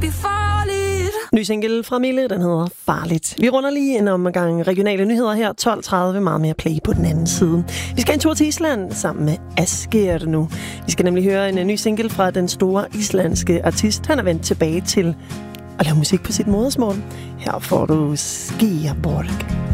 blive farligt. Ny single fra Mille, den hedder Farligt. Vi runder lige en omgang regionale nyheder her. 12.30, meget mere play på den anden side. Vi skal en tur til Island sammen med Asger nu. Vi skal nemlig høre en ny single fra den store islandske artist. Han er vendt tilbage til at lave musik på sit modersmål. Her får du Skierborg.